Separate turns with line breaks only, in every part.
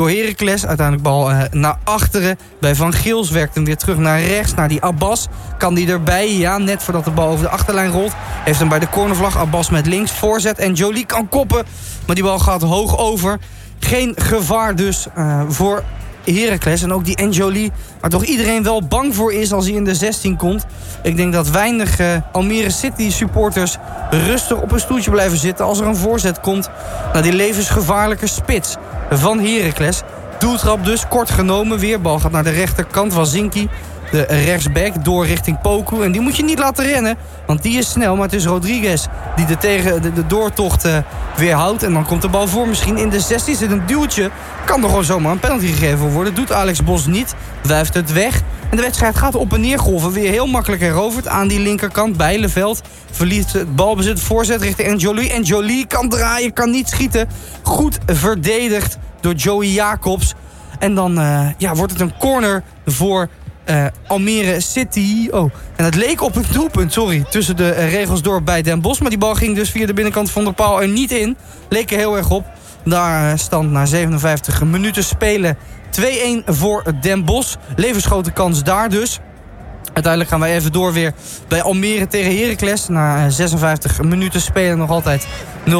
door Heracles. Uiteindelijk bal naar achteren. Bij Van Gils werkt hem weer terug naar rechts. Naar die Abbas. Kan die erbij? Ja, net voordat de bal over de achterlijn rolt. Heeft hem bij de cornervlag. Abbas met links. Voorzet en Jolie kan koppen. Maar die bal gaat hoog over. Geen gevaar dus voor Heracles. En ook die N'Jolie, waar toch iedereen wel bang voor is als hij in de 16 komt. Ik denk dat weinig Almere City supporters rustig op een stoeltje blijven zitten als er een voorzet komt naar die levensgevaarlijke spits van Heracles. Doeltrap dus, kort genomen weer. Bal gaat naar de rechterkant van Zinki. De rechtsback door richting Poku. En die moet je niet laten rennen, want die is snel. Maar het is Rodriguez die de doortocht weerhoudt. En dan komt de bal voor. Misschien in de 16 zit een duwtje. Kan er gewoon zomaar een penalty gegeven worden. Doet Alex Bos niet. Wuift het weg. En de wedstrijd gaat op en neer golven. Weer heel makkelijk heroverd aan die linkerkant. Bijleveld verliest het balbezit. Voorzet richting N'Jolie. N'Jolie kan draaien, kan niet schieten. Goed verdedigd door Joey Jacobs. En dan wordt het een corner voor Almere City. Oh, en het leek op een doelpunt, tussen de regels door bij Den Bosch. Maar die bal ging dus via de binnenkant van de paal er niet in. Leek er heel erg op. Daar stand na 57 minuten spelen 2-1 voor Den Bosch. Levensgrote kans daar dus. Uiteindelijk gaan wij even door weer bij Almere tegen Heracles. Na 56 minuten spelen nog altijd 0-0.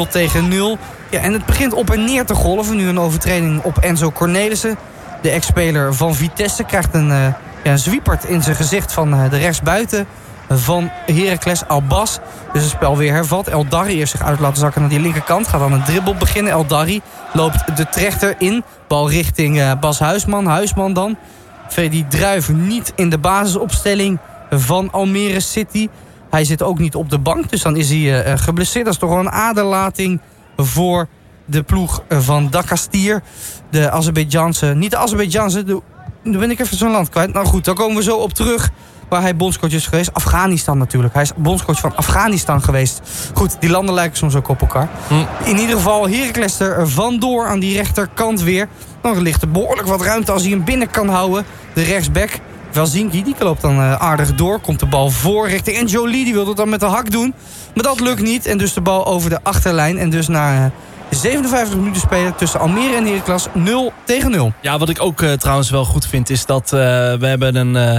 Ja, en het begint op en neer te golven. Nu een overtreding op Enzo Cornelissen. De ex-speler van Vitesse krijgt een zwiepert in zijn gezicht van de rechtsbuiten van Heracles, Abbas. Dus het spel weer hervat. El Darri heeft zich uit laten zakken naar die linkerkant. Gaat dan een dribbel beginnen. El Darri loopt de trechter in. Bal richting Bas Huisman. Huisman dan. Freddy Druijf niet in de basisopstelling van Almere City. Hij zit ook niet op de bank. Dus dan is hij geblesseerd. Dat is toch wel een aderlating voor de ploeg van Dakastier. De Azerbeidzjaanse, niet de Azerbeidzjaanse, nu ben ik even zo'n land kwijt. Nou goed, daar komen we zo op terug waar hij bondscoach is geweest. Afghanistan natuurlijk. Hij is bondscoach van Afghanistan geweest. Goed, die landen lijken soms ook op elkaar. In ieder geval Heracles er vandoor aan die rechterkant weer. Dan ligt er behoorlijk wat ruimte als hij hem binnen kan houden. De rechtsback, Velzinki, die loopt dan aardig door. Komt de bal voor richting N'Jolie. Die wil het dan met de hak doen. Maar dat lukt niet. En dus de bal over de achterlijn. En dus naar 57 minuten spelen tussen Almere en Heracles 0-0.
Ja, wat ik ook trouwens wel goed vind is dat we hebben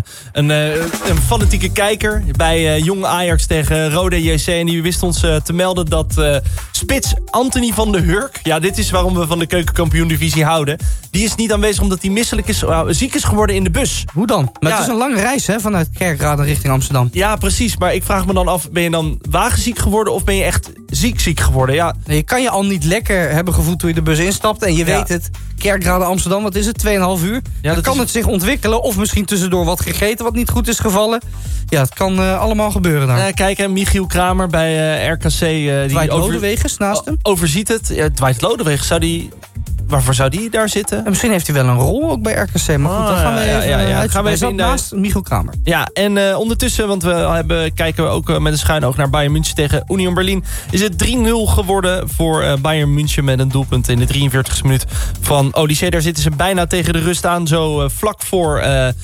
een fanatieke kijker bij Jong Ajax tegen Rode JC. En die wist ons te melden dat spits Anthony van der Hurk, ja, dit is waarom we van de keukenkampioen-divisie houden, die is niet aanwezig omdat hij misselijk is, ziek is geworden in de bus.
Hoe dan? Maar het is een lange reis vanuit Kerkrade richting Amsterdam.
Ja, precies. Maar ik vraag me dan af, ben je dan wagenziek geworden of ben je echt ziek geworden? Ja.
Je kan je al niet lekker hebben gevoeld toen je de bus instapt. En je weet het, Kerkrade Amsterdam, wat is het? 2,5 uur. Ja, dan kan het zich ontwikkelen. Of misschien tussendoor wat gegeten wat niet goed is gevallen. Ja, het kan allemaal gebeuren daar.
Kijk, Michiel Kramer bij RKC.
Dwight Lodewegens naast hem.
Overziet het. Dwight Lodewegens, waarvoor zou die daar zitten?
En misschien heeft hij wel een rol ook bij RKC. Maar goed, dan gaan we even gaan we even naast Michiel Kramer.
Ja, en ondertussen, want we kijken ook met een schuin oog naar Bayern München tegen Union Berlin. Is het 3-0 geworden voor Bayern München met een doelpunt in de 43e minuut van Olysee. Daar zitten ze bijna tegen de rust aan. Zo vlak voor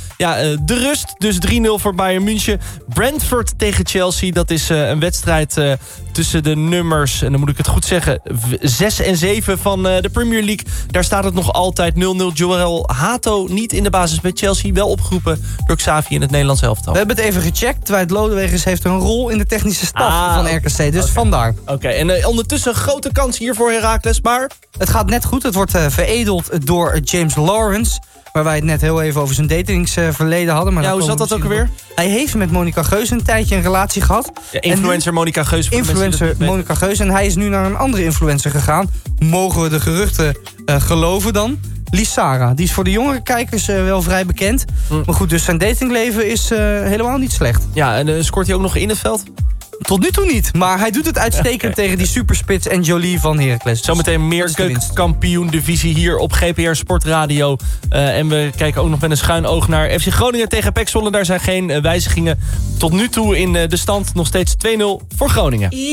de rust. Dus 3-0 voor Bayern München. Brentford tegen Chelsea. Dat is een wedstrijd tussen de nummers, en dan moet ik het goed zeggen, 6 en 7 van de Premier League. Daar staat het nog altijd 0-0. Joel Hato niet in de basis bij Chelsea. Wel opgeroepen door Xavi in het Nederlands elftal.
We hebben het even gecheckt. Dwight Lodewegens heeft een rol in de technische staf van RKC. Dus vandaar.
Oké, en ondertussen grote kans hier voor Heracles. Maar
het gaat net goed. Het wordt veredeld door James Lawrence. Waar wij het net heel even over zijn datingsverleden hadden. Maar
hoe zat dat ook alweer?
Hij heeft met Monica Geus een tijdje een relatie gehad.
Ja, influencer Monica Geus.
Influencer Monica Geus. En hij is nu naar een andere influencer gegaan. Mogen we de geruchten geloven dan? Lissara. Die is voor de jongere kijkers wel vrij bekend. Maar goed, dus zijn datingleven is helemaal niet slecht.
Ja, en scoort hij ook nog in het veld?
Tot nu toe niet, maar hij doet het uitstekend tegen die superspits N'Jolie van Heracles.
Zometeen meer keukenkampioen-divisie hier op GPR Sportradio. En we kijken ook nog met een schuin oog naar FC Groningen tegen PEC Zwolle. Daar zijn geen wijzigingen tot nu toe in de stand. Nog steeds 2-0 voor Groningen.